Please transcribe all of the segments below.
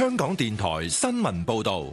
香港電台新聞報道。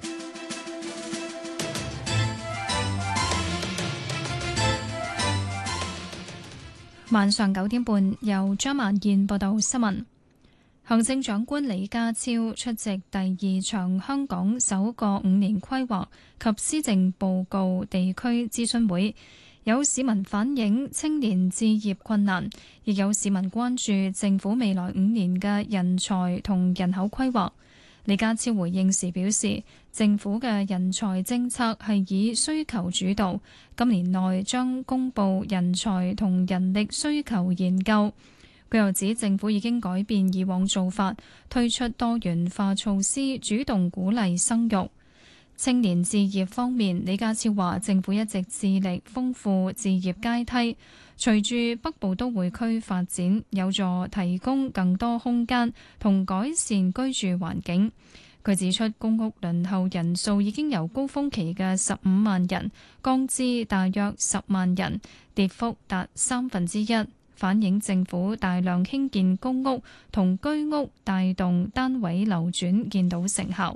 晚上9點半，由張曼燕報道新聞。行政長官李家超出席第2場香港首個5年規劃及施政報告地區諮詢會，有市民反映青年置業困難，亦有市民關注政府未來5年嘅人才同人口規劃。李家超回應時表示，政府嘅人才政策係以需求主導，今年內將公布人才同人力需求研究。佢又指政府已經改變以往做法，推出多元化措施，主動鼓勵生育。青年置業方面，李家超話政府一直致力豐富置業階梯，隨住北部都會區發展，有助提供更多空間同改善居住環境。佢指出，公屋輪候人數已經由高峰期嘅15萬人降至大約10萬人，跌幅達1/3，反映政府大量興建公屋同居屋，帶動單位流轉，見到成效。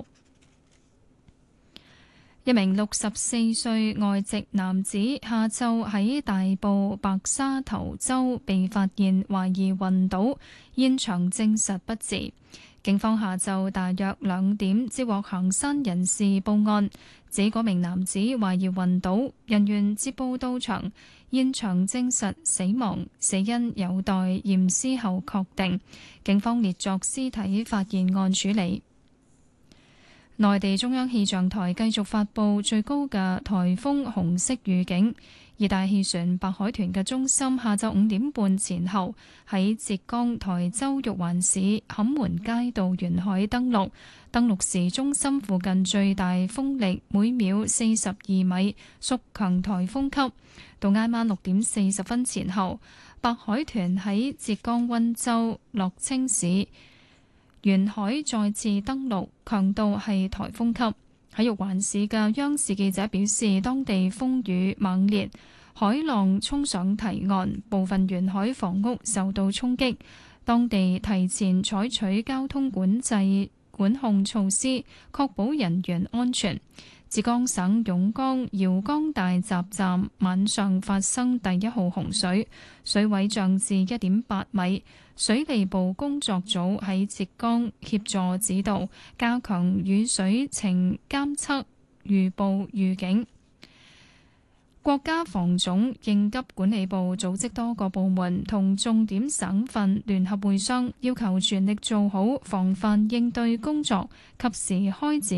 一名64歲外籍男子下晝喺大埔白沙頭洲被發現懷疑暈倒，現場證實不治。警方下晝大約2點接獲行山人士報案，指嗰名男子懷疑暈倒，人員接報到場，現場證實死亡，死因有待驗屍後確定。警方列作屍體發現案處理。內地中央氣象台繼續發布最高嘅颱風紅色預警，熱帶氣旋白海豚嘅中心下晝5點半前後喺浙江台州玉環市坎門街道沿海登陸，登陸時中心附近最大風力每秒42米，屬強颱風級。到挨晚6點40分前後，白海豚喺浙江溫州樂清市沿海再次登陸，強度係颱風級。喺玉環市嘅央視記者表示，當地風雨猛烈，海浪衝上堤岸，部分沿海房屋受到衝擊。當地提前採取交通管制管控措施，確保人員安全。浙江省甬江瑤江大閘站晚上發生第1號洪水，水位漲至1.8米。水利部工作組喺浙江協助指導，加強雨水情監測、預報預警。國家防總、應急管理部組織多個部門同重點省份聯合會商，要求全力做好防範應對工作，及時開展